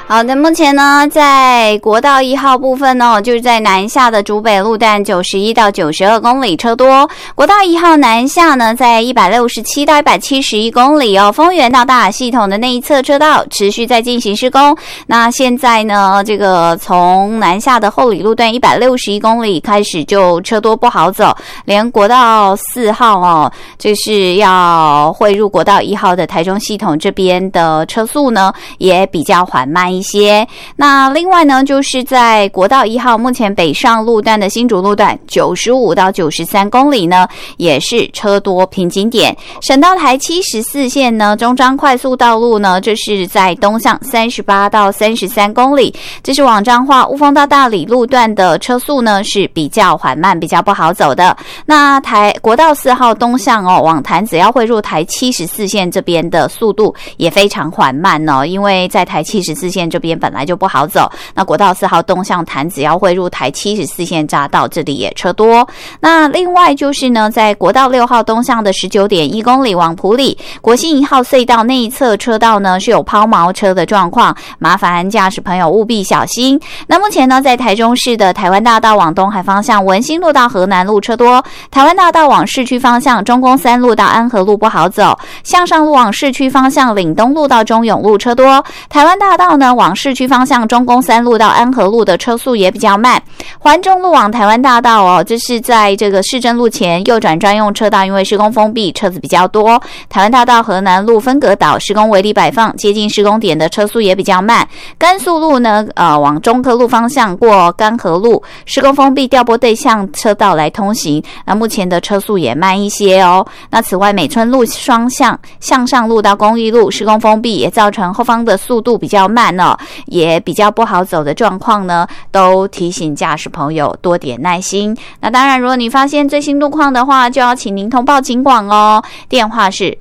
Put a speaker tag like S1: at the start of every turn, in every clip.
S1: 好的，目前呢，在国道1号部分呢，就是在南下的竹北路段91到92公里车多。国道1号南下呢，在167到171公里哦。丰原到大雅系统的那一侧车道持续在进行施工。那现在呢，这个从南下的后里路段161公里开始就车多不好走，连国道4号哦，就是要汇入国道1号的台中系统这边的车速呢，也比较缓慢一些。那另外呢，就是在国道1号目前北上路段的新竹路段95到93公里呢，也是车多瓶颈点。省道台74线呢，中彰快速道路呢，这是在东向38到33公里，这是往彰化雾峰到大里路段的车速呢是比较缓慢，比较不好走的。那国道4号东向哦，往潭子要汇入台74线这边的速度也非常缓慢哦，因为在台74线这边本来就不好走，那国道4号东向潭子要汇入台74线匝道，这里也车多。那另外就是呢，在国道6号东向的 19.1 公里往埔里国信1号隧道那一侧车道呢是有抛锚车的状况，麻烦驾驶朋友务必小心。那目前呢，在台中市的台湾大道往东海方向文心路到河南路车多，台湾大道往市区方向中宫3路到安和路不好走，向上路往市区方向岭东路到中永路车多，台湾大道呢往市区方向中宫3路到安和路的车速也比较慢。环中路往台湾大道哦，这是在这个市政路前右转专用车道，因为施工封闭，车子比较多。台湾大道河南路分隔岛施工围篱摆放，接近施工点的车速也比较慢。甘肃路呢，往中科路方向过甘河路，施工封闭，调拨对向车道来通行。那目前的车速也慢一些哦。那此外，美村路双向向上路到公益路施工封闭，也造成后方的速度比较慢哦，也比较不好走的状况呢，都提醒驾驶朋友多点耐心。那当然，如果你发现最新路况的话，就要请您通报警广哦，电话是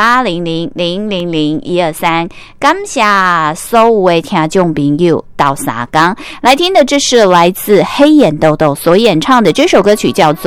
S1: 0800000123。感谢所有的听众朋友到3天来听的，这是来自黑眼豆豆所演唱的这首歌曲，叫做